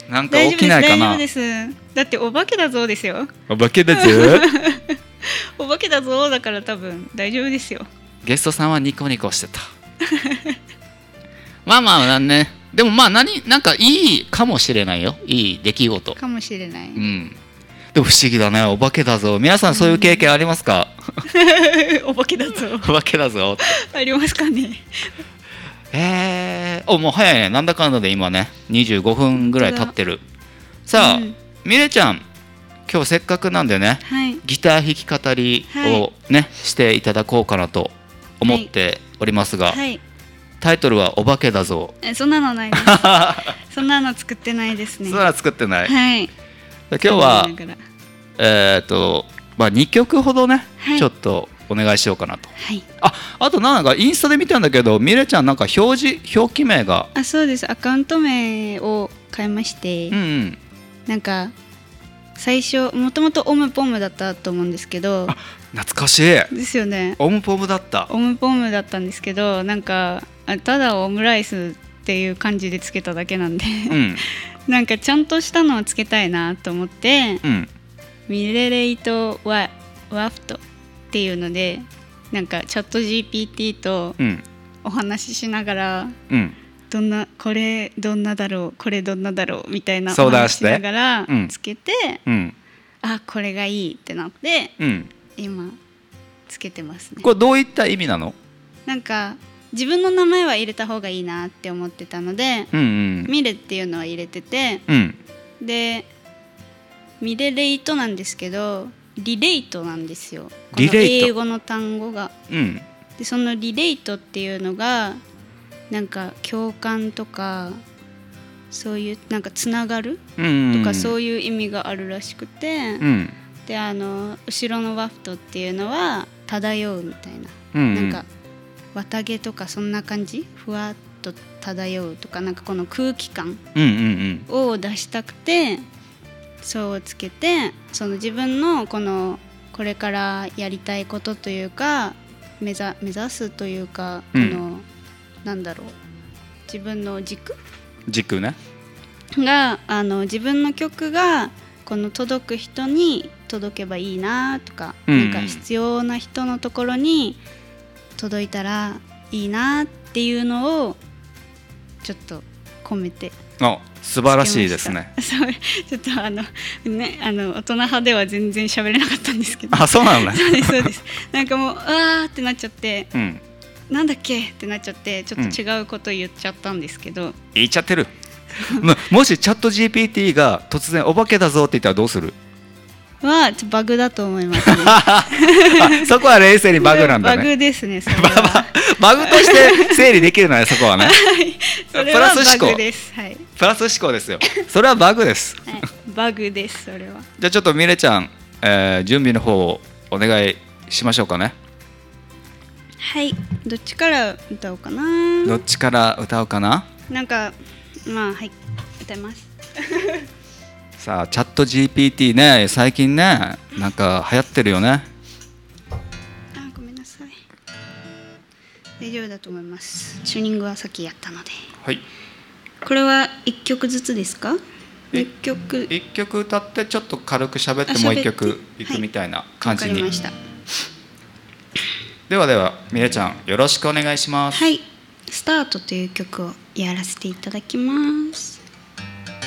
なんか起きないかな。 大丈夫です。だってお化けだぞですよ。 お化けだぞ。 お化けだぞだから多分大丈夫ですよ。 ゲストさんはニコニコしてた。まあまあね。でもまあなんかいいかもしれないよ。いい出来事かもしれない。 うん。でも不思議だね。お化けだぞ。皆さんそういう経験ありますか？ お化けだぞ。 お化けだぞ。 ありますかね。 もう早いね。なんだかんだで今ね25分ぐらい経ってる。さあ、みれちゃん、今日せっかくなんでね、 はい、 ギター弾き語りをね、していただこうかなと思っておりますが、 はい、 タイトルはお化けだぞ。 そんなのないです。そんなの作ってないですね。 そんなの作ってない。 はい。 今日はまあ2曲ほどね、はい、ちょっとお願いしようかなと。 はい。 あとなんかインスタで見たんだけど、みれちゃんなんか表記名が。 そうです。アカウント名を変えまして、うんうん、なんか最初もともとオムポムだったと思うんですけど。 懐かしいですよね。 オムポムだった。 オムポムだったんですけど、なんかただオムライスっていう感じでつけただけなんで、うん、なんかちゃんとしたのをつけたいなと思って、うん、ミレレイトワフトっていうので、なんかチャット GPT とお話ししながら、うん、これどんなだろう、これどんなだろうみたいなお話しながらつけて、うん、これがいいってなって、うん、今つけてますね。 これどういった意味なの？ なんか自分の名前は入れた方がいいなって思ってたので、うんうん、ミレっていうのは入れてて、うん、でミレレイトなんですけどリレイトなんですよ、この英語の単語が、うん、でそのリレイトっていうのがなんか共感とかそういうなんかつながるとかそういう意味があるらしくて、うん、で後ろのワフトっていうのは漂うみたいな、うんうん、なんか綿毛とかそんな感じ、ふわっと漂うとか、なんかこの空気感を出したくて、そうつけて、その自分のこれからやりたいことというか目指すというか、このなんだろう、自分の軸ねが自分の曲がこの届く人に届けばいいなとか、なんか必要な人のところに届いたらいいなっていうのをちょっと込めて。 素晴らしいですね。 ちょっとね、大人派では全然喋れなかったんですけど。 そうなのね。 そうです。なんかもうってなっちゃって、うん、なんだっけってなっちゃって、ちょっと違うこと言っちゃったんですけど、 言っちゃってる。もしチャット GPT が突然お化けだぞって言ったらどうする？ バグだと思いますね。そこは冷静にバグなんだね。 バグですね。それはバグとして整理できるのね、そこはね。 それはバグです。はい。 プラス思考ですよ。それはバグです。 はい、バグです。それは。 じゃあちょっとミレちゃん、準備の方をお願いしましょうかね。 はい。どっちから歌おうかな。なんかはい、歌います。 さあチャット GPT ね、最近ね、なんか流行ってるよね。 ごめんなさい。大丈夫だと思います。チューニングはさっきやったので。 はい。 これは1曲ずつですか？1 曲歌ってちょっと軽く喋ってもう1曲いくみたいな感じに。 わかりました。 ではみれちゃんよろしくお願いします。 はい。スタートという曲をやらせていただきます。